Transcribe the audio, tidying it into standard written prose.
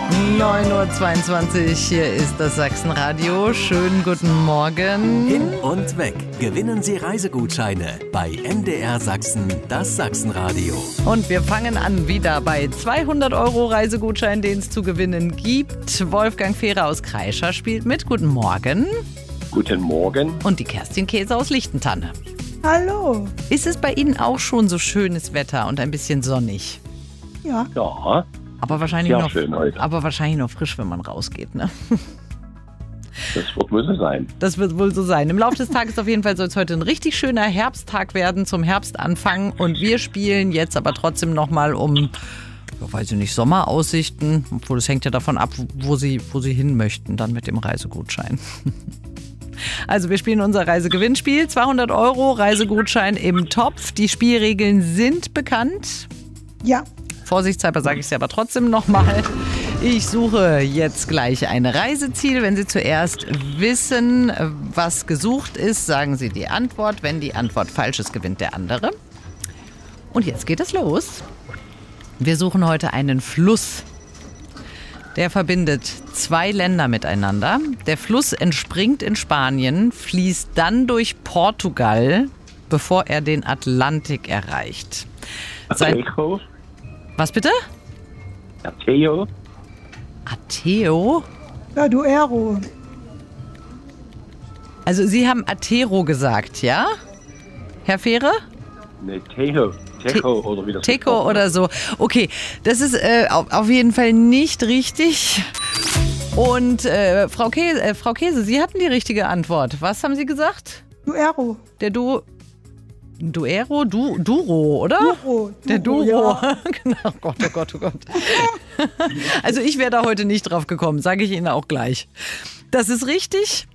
9:22 Uhr, hier ist das Sachsenradio. Schönen guten Morgen. Hin und weg. Gewinnen Sie Reisegutscheine bei MDR Sachsen, das Sachsenradio. Und wir fangen an wieder bei 200 € Reisegutschein, den es zu gewinnen gibt. Wolfgang Fehrer aus Kreischer spielt mit. Guten Morgen. Guten Morgen. Und die Kerstin Käse aus Lichtentanne. Hallo. Ist es bei Ihnen auch schon so schönes Wetter und ein bisschen sonnig? Ja. Ja, Aber wahrscheinlich, sehr noch, schön heute. aber wahrscheinlich noch frisch, wenn man rausgeht, ne? Das wird wohl so sein. Das wird wohl so sein. Im Laufe des Tages auf jeden Fall soll es heute ein richtig schöner Herbsttag werden, zum Herbstanfang. Und wir spielen jetzt aber trotzdem nochmal um, weiß ich nicht, Sommeraussichten. Obwohl, das hängt ja davon ab, wo Sie hin möchten, dann mit dem Reisegutschein. Also wir spielen unser Reisegewinnspiel. 200 € Reisegutschein im Topf. Die Spielregeln sind bekannt. Ja. Vorsichtshalber sage ich es aber trotzdem nochmal. Ich suche jetzt gleich ein Reiseziel. Wenn Sie zuerst wissen, was gesucht ist, sagen Sie die Antwort. Wenn die Antwort falsch ist, gewinnt der andere. Und jetzt geht es los. Wir suchen heute einen Fluss. Der verbindet 2 Länder miteinander. Der Fluss entspringt in Spanien, fließt dann durch Portugal, bevor er den Atlantik erreicht. Ateo? Was bitte? Ateo? Ateo? Ja, du Ero. Also Sie haben Atero gesagt, ja? Herr Fehre? Ne, Tejo. Tejo oder wie das Teco oder so. Okay, das ist auf jeden Fall nicht richtig. Und Frau Käse, Sie hatten die richtige Antwort. Was haben Sie gesagt? Du Ero. Der Duero? Duro, oder? Duro. Der Duro. Ja. Genau, oh Gott, oh Gott, oh Gott. Also ich wäre da heute nicht drauf gekommen, sage ich Ihnen auch gleich. Das ist richtig.